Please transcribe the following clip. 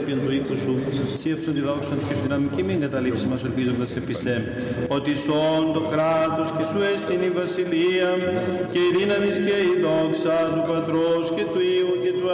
ενώπιον του οίκου σου, σύευξον τη δόξα του και σου δυναμική μην καταλήψει μας ελπίζοντας επί σε, ότι σών το κράτος και σου έστειν η βασιλεία και η δύναμις και η δόξα του Πατρός και του Υιού και του